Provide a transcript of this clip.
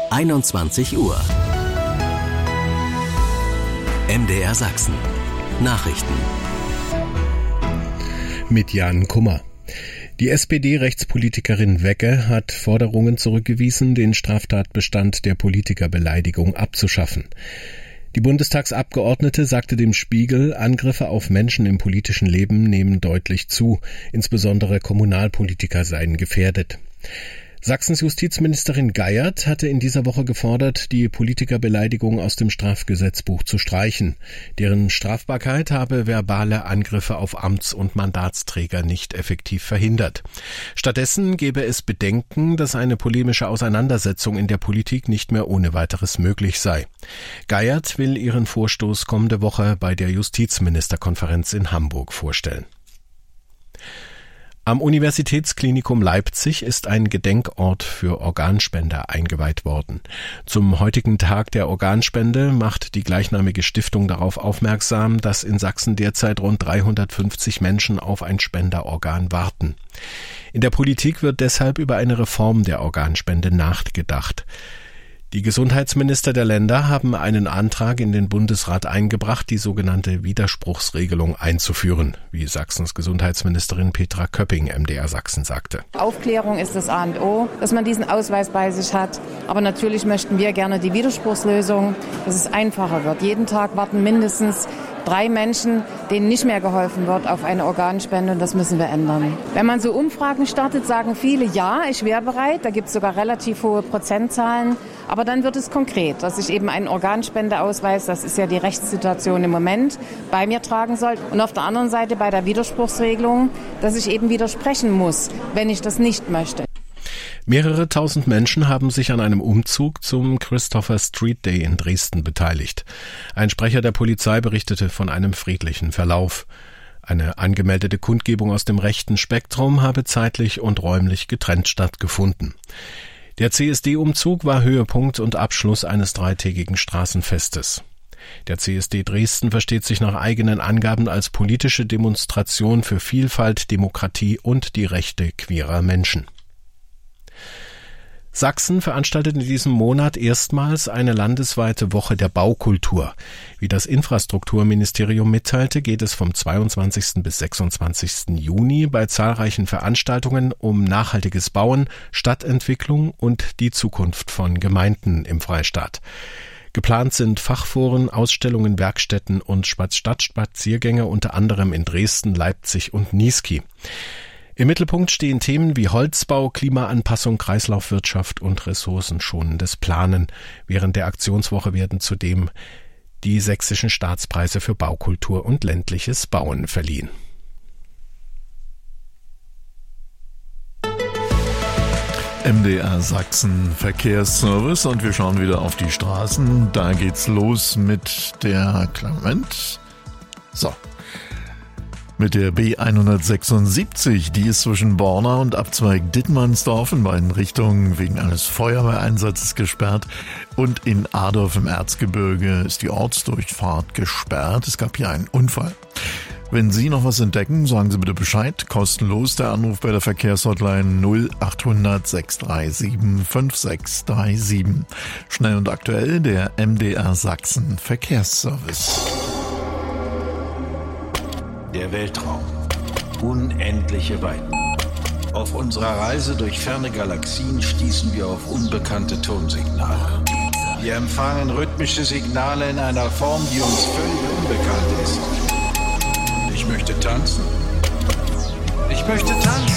21 Uhr. MDR Sachsen. Nachrichten. Mit Jan Kummer. Die SPD-Rechtspolitikerin Wegge hat Forderungen zurückgewiesen, den Straftatbestand der Politikerbeleidigung abzuschaffen. Die Bundestagsabgeordnete sagte dem Spiegel, Angriffe auf Menschen im politischen Leben nehmen deutlich zu, insbesondere Kommunalpolitiker seien gefährdet. Sachsens Justizministerin Geiert hatte in dieser Woche gefordert, die Politikerbeleidigung aus dem Strafgesetzbuch zu streichen. Deren Strafbarkeit habe verbale Angriffe auf Amts- und Mandatsträger nicht effektiv verhindert. Stattdessen gebe es Bedenken, dass eine polemische Auseinandersetzung in der Politik nicht mehr ohne weiteres möglich sei. Geiert will ihren Vorstoß kommende Woche bei der Justizministerkonferenz in Hamburg vorstellen. Am Universitätsklinikum Leipzig ist ein Gedenkort für Organspender eingeweiht worden. Zum heutigen Tag der Organspende macht die gleichnamige Stiftung darauf aufmerksam, dass in Sachsen derzeit rund 350 Menschen auf ein Spenderorgan warten. In der Politik wird deshalb über eine Reform der Organspende nachgedacht. Die Gesundheitsminister der Länder haben einen Antrag in den Bundesrat eingebracht, die sogenannte Widerspruchsregelung einzuführen, wie Sachsens Gesundheitsministerin Petra Köpping MDR Sachsen sagte. Aufklärung ist das A und O, dass man diesen Ausweis bei sich hat. Aber natürlich möchten wir gerne die Widerspruchslösung, dass es einfacher wird. Jeden Tag warten mindestens 3 Menschen, denen nicht mehr geholfen wird, auf eine Organspende, und das müssen wir ändern. Wenn man so Umfragen startet, sagen viele, ja, ich wäre bereit, da gibt es sogar relativ hohe Prozentzahlen, aber dann wird es konkret, dass ich eben einen Organspendeausweis, das ist ja die Rechtssituation im Moment, bei mir tragen soll. Und auf der anderen Seite bei der Widerspruchsregelung, dass ich eben widersprechen muss, wenn ich das nicht möchte. Mehrere tausend Menschen haben sich an einem Umzug zum Christopher Street Day in Dresden beteiligt. Ein Sprecher der Polizei berichtete von einem friedlichen Verlauf. Eine angemeldete Kundgebung aus dem rechten Spektrum habe zeitlich und räumlich getrennt stattgefunden. Der CSD-Umzug war Höhepunkt und Abschluss eines 3-tägigen Straßenfestes. Der CSD Dresden versteht sich nach eigenen Angaben als politische Demonstration für Vielfalt, Demokratie und die Rechte queerer Menschen. Sachsen veranstaltet in diesem Monat erstmals eine landesweite Woche der Baukultur. Wie das Infrastrukturministerium mitteilte, geht es vom 22. bis 26. Juni bei zahlreichen Veranstaltungen um nachhaltiges Bauen, Stadtentwicklung und die Zukunft von Gemeinden im Freistaat. Geplant sind Fachforen, Ausstellungen, Werkstätten und Stadtspaziergänge unter anderem in Dresden, Leipzig und Niesky. Im Mittelpunkt stehen Themen wie Holzbau, Klimaanpassung, Kreislaufwirtschaft und ressourcenschonendes Planen. Während der Aktionswoche werden zudem die sächsischen Staatspreise für Baukultur und ländliches Bauen verliehen. MDR Sachsen Verkehrsservice, und wir schauen wieder auf die Straßen. Da geht's los mit der mit der B176, die ist zwischen Borna und Abzweig Dittmannsdorf in beiden Richtungen wegen eines Feuerwehreinsatzes gesperrt, und in Adorf im Erzgebirge ist die Ortsdurchfahrt gesperrt. Es gab hier einen Unfall. Wenn Sie noch was entdecken, sagen Sie bitte Bescheid. Kostenlos der Anruf bei der Verkehrshotline 0800 637 5637. Schnell und aktuell der MDR Sachsen Verkehrsservice. Der Weltraum. Unendliche Weiten. Auf unserer Reise durch ferne Galaxien stießen wir auf unbekannte Tonsignale. Wir empfangen rhythmische Signale in einer Form, die uns völlig unbekannt ist. Ich möchte tanzen.